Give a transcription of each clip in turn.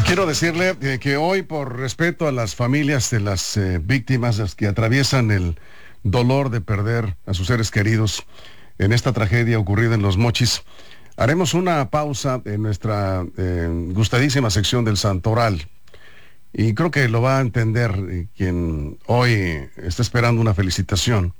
Quiero decirle que hoy, por respeto a las familias de las víctimas, las que atraviesan el dolor de perder a sus seres queridos en esta tragedia ocurrida en Los Mochis, haremos una pausa en nuestra gustadísima sección del Santoral. Y creo que lo va a entender quien hoy está esperando una felicitación.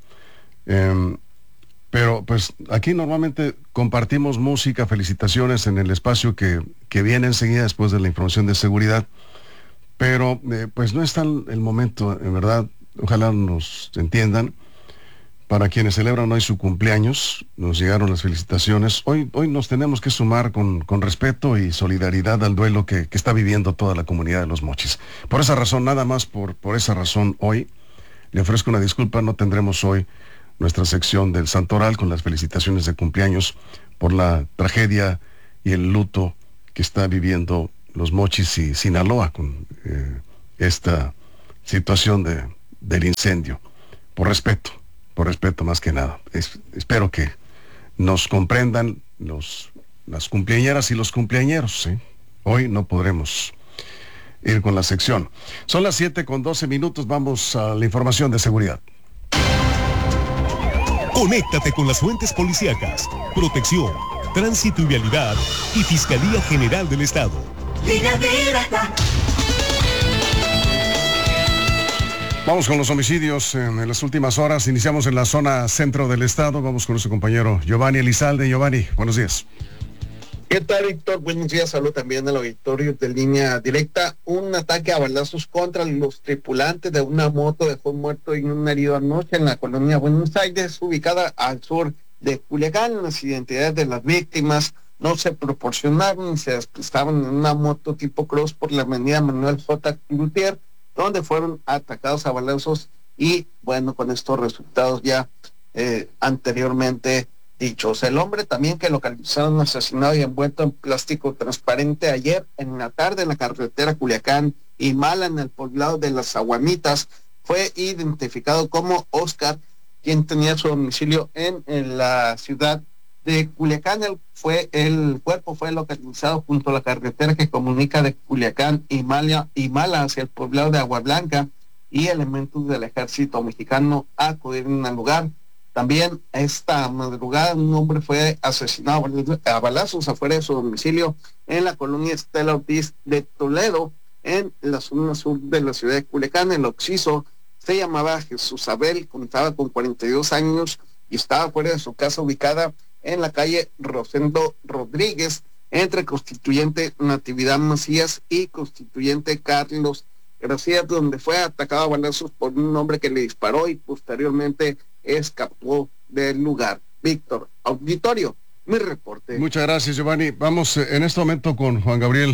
Pero pues aquí normalmente compartimos música, felicitaciones en el espacio que viene enseguida después de la información de seguridad. Pero pues no está el momento, en verdad, ojalá nos entiendan. Para quienes celebran hoy su cumpleaños, nos llegaron las felicitaciones. Hoy nos tenemos que sumar con respeto y solidaridad al duelo que está viviendo toda la comunidad de Los Mochis. Por esa razón, nada más por esa razón, hoy le ofrezco una disculpa. No tendremos hoy nuestra sección del Santoral con las felicitaciones de cumpleaños por la tragedia y el luto que está viviendo Los Mochis y Sinaloa con esta situación del incendio. Por respeto más que nada. Espero que nos comprendan las cumpleañeras y los cumpleañeros, ¿sí? Hoy no podremos ir con la sección. Son las 7:12, vamos a la información de seguridad. Conéctate con las fuentes policíacas, protección, tránsito y vialidad y Fiscalía General del Estado. Línea directa. Vamos con los homicidios en las últimas horas. Iniciamos en la zona centro del estado. Vamos con nuestro compañero Giovanni Elizalde. Giovanni, buenos días. ¿Qué tal, Víctor? Buenos días. Saludo también al auditorio de Línea Directa. Un ataque a balazos contra los tripulantes de una moto dejó un muerto y un herido anoche en la colonia Buenos Aires, ubicada al sur de Culiacán. Las identidades de las víctimas no se proporcionaron y se desplazaban en una moto tipo cross por la avenida Manuel J. Cloutier, donde fueron atacados a balazos y, bueno, con estos resultados ya anteriormente dichos. El hombre también que localizaron asesinado y envuelto en plástico transparente ayer en la tarde en la carretera Culiacán-Imala, en el poblado de Las Aguamitas, fue identificado como Oscar, quien tenía su domicilio en la ciudad de Culiacán. El cuerpo fue localizado junto a la carretera que comunica de Culiacán-Imala hacia el poblado de Agua Blanca, y elementos del ejército mexicano acudieron al lugar. También esta madrugada un hombre fue asesinado a balazos afuera de su domicilio en la colonia Estela Ortiz de Toledo, en la zona sur de la ciudad de Culiacán. El occiso se llamaba Jesús Abel, contaba con 42 años y estaba fuera de su casa ubicada en la calle Rosendo Rodríguez, entre Constituyente Natividad Macías y Constituyente Carlos García, donde fue atacado a balazos por un hombre que le disparó y posteriormente escapó del lugar. Víctor, auditorio, mi reporte. Muchas gracias, Giovanni. Vamos en este momento con Juan Gabriel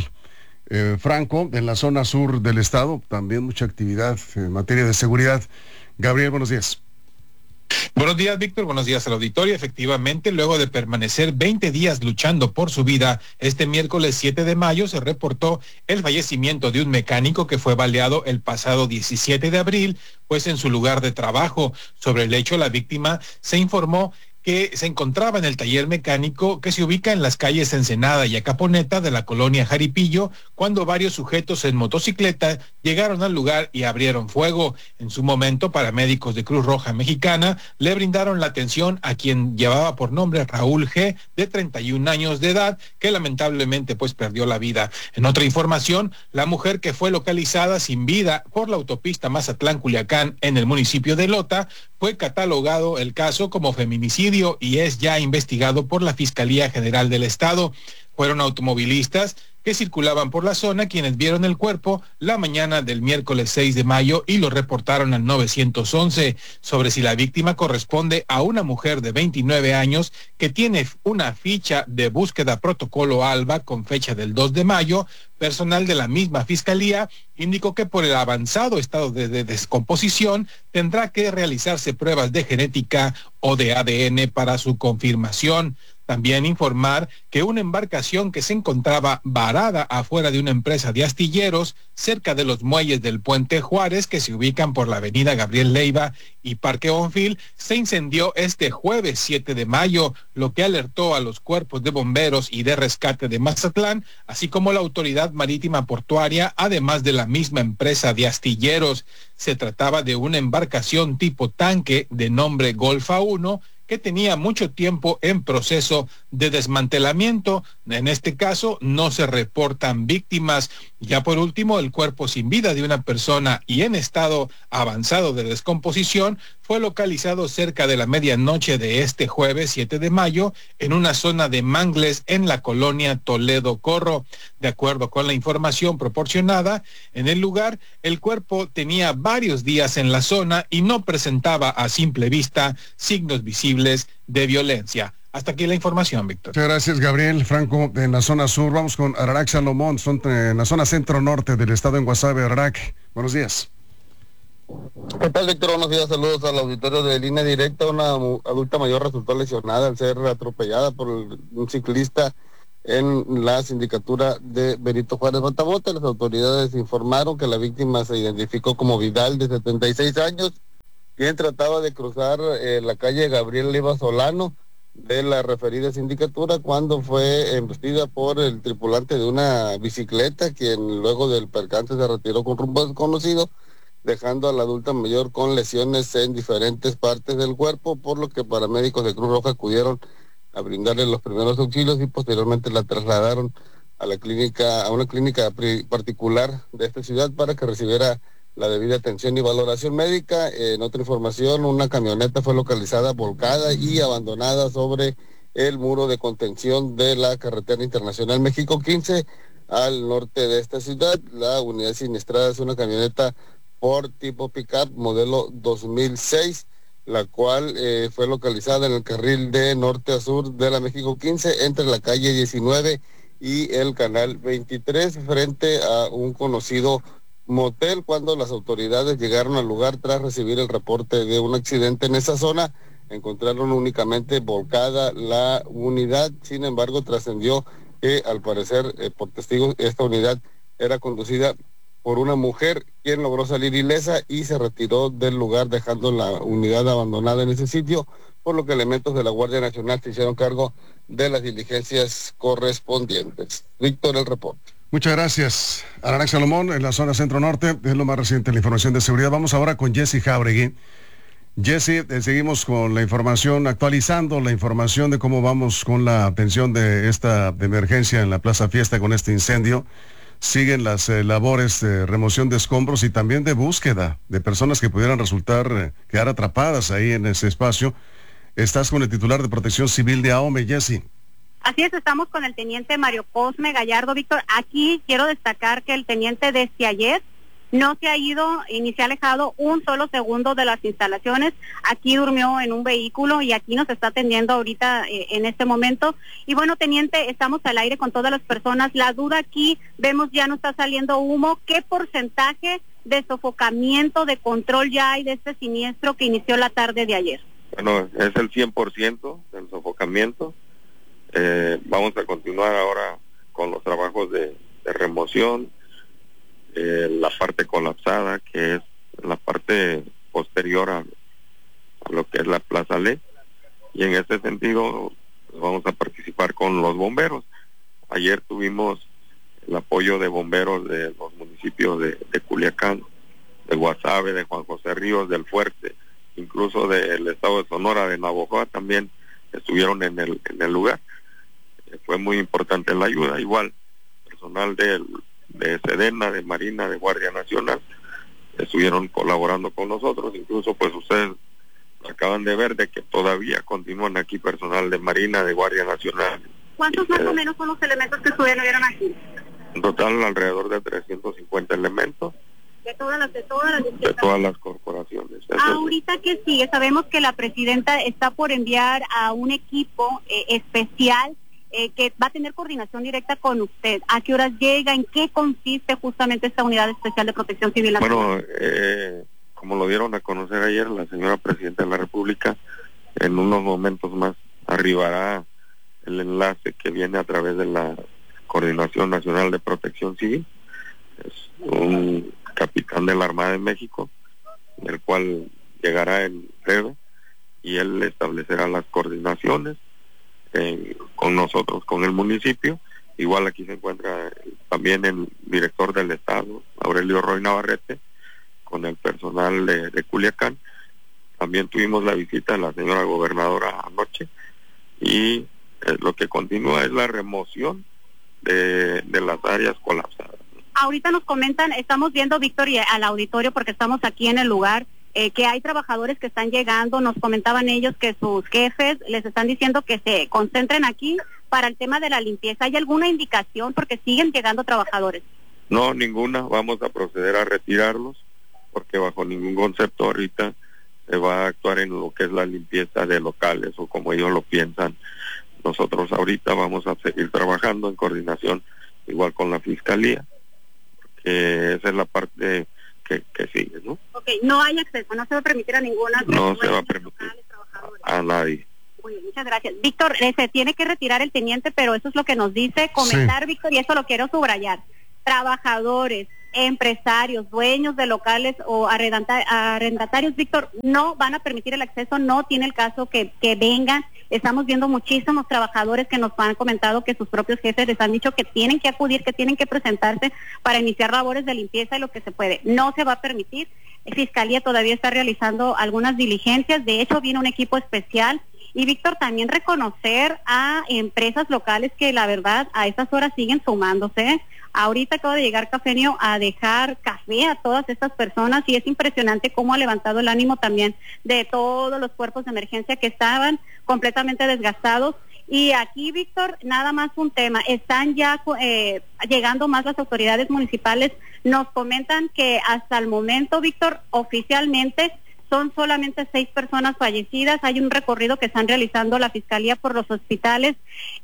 Franco, en la zona sur del estado. También mucha actividad en materia de seguridad. Gabriel, buenos días. Buenos días, Víctor. Buenos días al auditorio. Efectivamente, luego de permanecer 20 días luchando por su vida, este miércoles 7 de mayo se reportó el fallecimiento de un mecánico que fue baleado el pasado 17 de abril, pues en su lugar de trabajo. Sobre el hecho, la víctima se informó que se encontraba en el taller mecánico que se ubica en las calles Ensenada y Acaponeta de la colonia Jaripillo, cuando varios sujetos en motocicleta llegaron al lugar y abrieron fuego. En su momento, paramédicos de Cruz Roja Mexicana le brindaron la atención a quien llevaba por nombre Raúl G., de 31 años de edad, que lamentablemente pues perdió la vida. En otra información, la mujer que fue localizada sin vida por la autopista Mazatlán-Culiacán en el municipio de Lota, fue catalogado el caso como feminicidio y es ya investigado por la Fiscalía General del Estado. Fueron automovilistas que circulaban por la zona quienes vieron el cuerpo la mañana del miércoles 6 de mayo y lo reportaron al 911. Sobre si la víctima corresponde a una mujer de 29 años que tiene una ficha de búsqueda protocolo ALBA con fecha del 2 de mayo, personal de la misma fiscalía indicó que por el avanzado estado de descomposición tendrá que realizarse pruebas de genética o de ADN para su confirmación. También informar que una embarcación que se encontraba varada afuera de una empresa de astilleros cerca de los muelles del Puente Juárez, que se ubican por la avenida Gabriel Leiva y Parque Onfil, se incendió este jueves 7 de mayo, lo que alertó a los cuerpos de bomberos y de rescate de Mazatlán, así como la autoridad marítima portuaria, además de la misma empresa de astilleros. Se trataba de una embarcación tipo tanque de nombre Golfa 1, que tenía mucho tiempo en proceso de desmantelamiento. En este caso no se reportan víctimas. Ya por último, el cuerpo sin vida de una persona y en estado avanzado de descomposición fue localizado cerca de la medianoche de este jueves 7 de mayo en una zona de mangles en la colonia Toledo Corro. De acuerdo con la información proporcionada, en el lugar el cuerpo tenía varios días en la zona y no presentaba a simple vista signos visibles de violencia. Hasta aquí la información, Víctor. Muchas gracias, Gabriel Franco, en la zona sur. Vamos con Ararac Salomón, son en la zona centro-norte del estado en Guasave. Ararac, buenos días. ¿Qué tal, Víctor? Buenos días, saludos al auditorio de Línea Directa. Una adulta mayor resultó lesionada al ser atropellada por un ciclista en la sindicatura de Benito Juárez Matamote. Las autoridades informaron que la víctima se identificó como Vidal, de 76 años, quien trataba de cruzar la calle Gabriel Leiva Solano de la referida sindicatura cuando fue embestida por el tripulante de una bicicleta, quien luego del percance se retiró con rumbo desconocido, dejando a la adulta mayor con lesiones en diferentes partes del cuerpo, por lo que paramédicos de Cruz Roja acudieron a brindarle los primeros auxilios y posteriormente la trasladaron a una clínica particular de esta ciudad para que recibiera la debida atención y valoración médica. En otra información, una camioneta fue localizada volcada y abandonada sobre el muro de contención de la carretera internacional México 15 al norte de esta ciudad. La unidad siniestrada es una camioneta Ford tipo pickup modelo 2006, la cual fue localizada en el carril de norte a sur de la México 15 entre la calle 19 y el canal 23 frente a un conocido motel. Cuando las autoridades llegaron al lugar tras recibir el reporte de un accidente en esa zona, encontraron únicamente volcada la unidad. Sin embargo, trascendió que al parecer por testigos esta unidad era conducida por una mujer, quien logró salir ilesa y se retiró del lugar dejando la unidad abandonada en ese sitio, por lo que elementos de la Guardia Nacional se hicieron cargo de las diligencias correspondientes. Víctor, el reporte. Muchas gracias. Ararac Salomón, en la zona centro-norte, es lo más reciente en la información de seguridad. Vamos ahora con Jesse Jauregui. Jesse, seguimos con la información, actualizando la información de cómo vamos con la atención de esta emergencia en la Plaza Fiesta con este incendio. Siguen las labores de remoción de escombros y también de búsqueda de personas que pudieran quedar atrapadas ahí en ese espacio. Estás con el titular de Protección Civil de AOME, Jesse. Así es, estamos con el teniente Mario Cosme Gallardo. Víctor, aquí quiero destacar que el teniente desde ayer no se ha ido ni se ha alejado un solo segundo de las instalaciones. Aquí durmió en un vehículo y aquí nos está atendiendo ahorita en este momento. Y bueno, teniente, estamos al aire con todas las personas. La duda aquí, vemos ya no está saliendo humo. ¿Qué porcentaje de sofocamiento, de control ya hay de este siniestro que inició la tarde de ayer? Bueno, es el 100% del sofocamiento. Vamos a continuar ahora con los trabajos de remoción. La parte colapsada, que es la parte posterior a lo que es la Plaza Le, y en este sentido vamos a participar con los bomberos. Ayer tuvimos el apoyo de bomberos de los municipios de Culiacán, de Guasave, de Juan José Ríos, del Fuerte, incluso del estado de Sonora, de Navojoa, también estuvieron en el lugar. Fue muy importante la ayuda. Igual personal de Sedena, de Marina, de Guardia Nacional estuvieron colaborando con nosotros. Incluso pues ustedes acaban de ver de que todavía continúan aquí personal de Marina, de Guardia Nacional. ¿Cuántos más o menos son los elementos que estuvieron aquí? En total alrededor de 350 elementos. De todas las corporaciones. Ahorita que sigue, sabemos que la presidenta está por enviar a un equipo especial que va a tener coordinación directa con usted. ¿A qué horas llega? ¿En qué consiste justamente esta unidad especial de protección civil? Bueno, como lo dieron a conocer ayer, la señora presidenta de la República en unos momentos más arribará el enlace que viene a través de la Coordinación Nacional de Protección Civil. Es un capitán de la Armada de México, el cual llegará en breve, y él establecerá las coordinaciones con nosotros, con el municipio. Igual aquí se encuentra también el director del estado, Aurelio Roy Navarrete, con el personal de Culiacán. También tuvimos la visita de la señora gobernadora anoche, y lo que continúa es la remoción de las áreas colapsadas. Ahorita nos comentan, estamos viendo, Víctor, y al auditorio, porque estamos aquí en el lugar, que hay trabajadores que están llegando. Nos comentaban ellos que sus jefes les están diciendo que se concentren aquí para el tema de la limpieza. ¿Hay alguna indicación? Porque siguen llegando trabajadores. No, ninguna. Vamos a proceder a retirarlos, porque bajo ningún concepto ahorita se va a actuar en lo que es la limpieza de locales, o como ellos lo piensan. Nosotros ahorita vamos a seguir trabajando en coordinación igual con la Fiscalía, porque esa es la parte que sigue, ¿no? Ok, no hay acceso, no se va a permitir a ninguna... No se va a permitir a nadie. Muy bien, muchas gracias. Víctor, se tiene que retirar el teniente, pero eso es lo que nos dice comentar, sí. Víctor, y eso lo quiero subrayar. Trabajadores, empresarios, dueños de locales o arrendatarios, Víctor, no van a permitir el acceso, no tiene el caso que vengan. Estamos viendo muchísimos trabajadores que nos han comentado que sus propios jefes les han dicho que tienen que acudir, que tienen que presentarse para iniciar labores de limpieza y lo que se puede. No se va a permitir. Fiscalía todavía está realizando algunas diligencias. De hecho, viene un equipo especial. Y, Víctor, también reconocer a empresas locales que la verdad a estas horas siguen sumándose. Ahorita acaba de llegar Cafenio a dejar café a todas estas personas, y es impresionante cómo ha levantado el ánimo también de todos los cuerpos de emergencia que estaban completamente desgastados. Y aquí, Víctor, nada más un tema, están ya llegando más las autoridades municipales. Nos comentan que hasta el momento, Víctor, oficialmente son solamente 6 personas fallecidas. Hay un recorrido que están realizando la Fiscalía por los hospitales.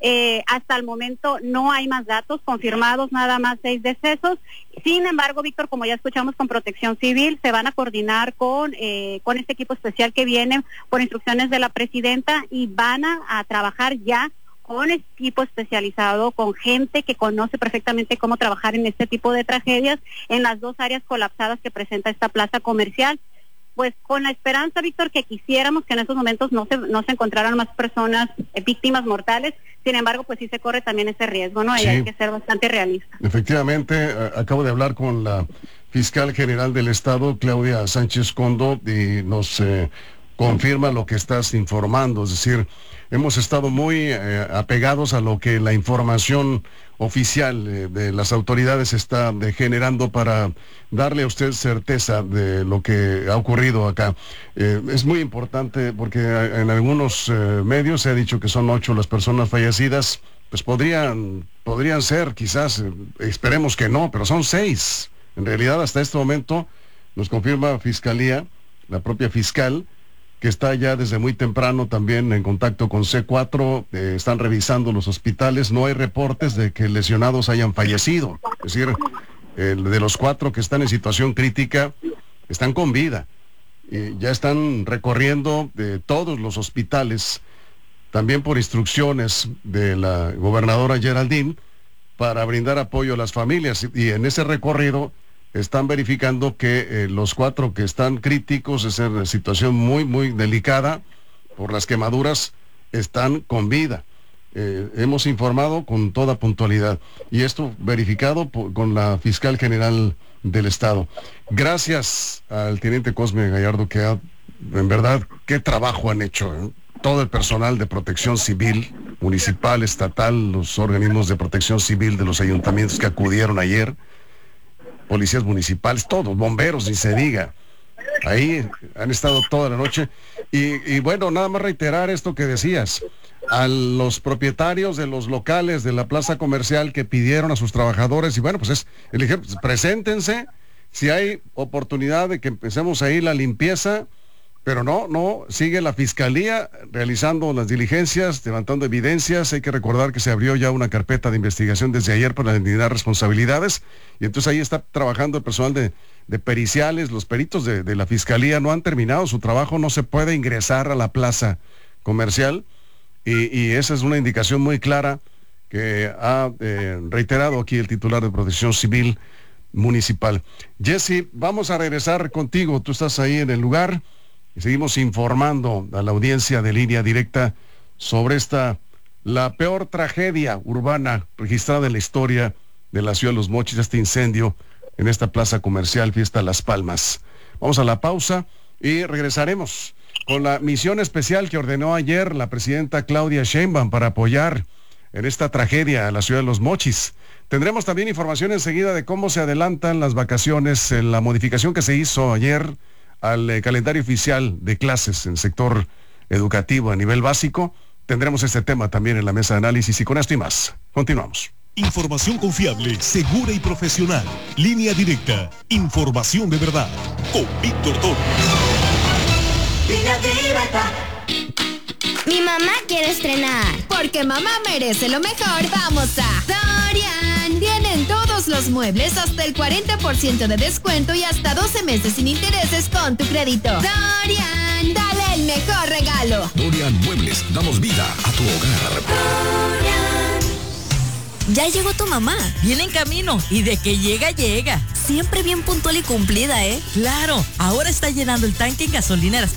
Hasta el momento no hay más datos confirmados, nada más 6 decesos. Sin embargo, Víctor, como ya escuchamos con Protección Civil, se van a coordinar con este equipo especial que viene por instrucciones de la presidenta, y van a trabajar ya con equipo especializado, con gente que conoce perfectamente cómo trabajar en este tipo de tragedias en las 2 áreas colapsadas que presenta esta plaza comercial. Pues con la esperanza, Víctor, que quisiéramos que en estos momentos no se encontraran más personas víctimas mortales. Sin embargo, pues sí se corre también ese riesgo, ¿no? Sí. Y hay que ser bastante realistas. Efectivamente, acabo de hablar con la fiscal general del estado, Claudia Sánchez Condo, y nos confirma lo que estás informando. Es decir, hemos estado muy apegados a lo que la información oficial de las autoridades está generando para darle a usted certeza de lo que ha ocurrido acá. Es muy importante porque en algunos medios se ha dicho que son 8 las personas fallecidas. Pues podrían ser, quizás, esperemos que no, pero son 6. En realidad, hasta este momento, nos confirma Fiscalía, la propia fiscal, que está ya desde muy temprano también en contacto con C4, están revisando los hospitales. No hay reportes de que lesionados hayan fallecido. Es decir, de los 4 que están en situación crítica, están con vida. Ya están recorriendo todos los hospitales, también por instrucciones de la gobernadora Geraldine, para brindar apoyo a las familias. Y en ese recorrido están verificando que los 4 que están críticos, es una situación muy, muy delicada por las quemaduras, están con vida. Hemos informado con toda puntualidad, y esto verificado con la fiscal general del estado. Gracias al teniente Cosme Gallardo, que en verdad, qué trabajo han hecho, todo el personal de Protección Civil, municipal, estatal, los organismos de protección civil de los ayuntamientos que acudieron ayer, policías municipales, todos, bomberos, ni se diga. Ahí han estado toda la noche. Y bueno, nada más reiterar esto que decías. A los propietarios de los locales de la plaza comercial que pidieron a sus trabajadores, y bueno, pues es el ejemplo, preséntense si hay oportunidad de que empecemos ahí la limpieza, pero no, sigue la Fiscalía realizando las diligencias, levantando evidencias. Hay que recordar que se abrió ya una carpeta de investigación desde ayer para eliminar responsabilidades, y entonces ahí está trabajando el personal de periciales. Los peritos de la Fiscalía no han terminado su trabajo, no se puede ingresar a la plaza comercial y esa es una indicación muy clara que ha reiterado aquí el titular de Protección Civil Municipal. Jesse, vamos a regresar contigo, tú estás ahí en el lugar y seguimos informando a la audiencia de Línea Directa sobre la peor tragedia urbana registrada en la historia de la ciudad de Los Mochis, este incendio en esta plaza comercial Fiesta Las Palmas. Vamos a la pausa y regresaremos con la misión especial que ordenó ayer la presidenta Claudia Sheinbaum para apoyar en esta tragedia a la ciudad de Los Mochis. Tendremos también información enseguida de cómo se adelantan las vacaciones, la modificación que se hizo ayer al calendario oficial de clases en el sector educativo a nivel básico. Tendremos este tema también en la mesa de análisis y con esto y más. Continuamos. Información confiable, segura y profesional. Línea Directa. Información de verdad. Con Víctor Torres. Línea Directa. Mi mamá quiere estrenar. Porque mamá merece lo mejor, vamos a Sorian. Tienen todos los muebles hasta el 40% de descuento y hasta 12 meses sin intereses con tu crédito. Sorian, dale el mejor regalo. Dorian Muebles, damos vida a tu hogar. Ya llegó tu mamá. Viene en camino y de que llega. Siempre bien puntual y cumplida, ¿eh? Claro, ahora está llenando el tanque en gasolineras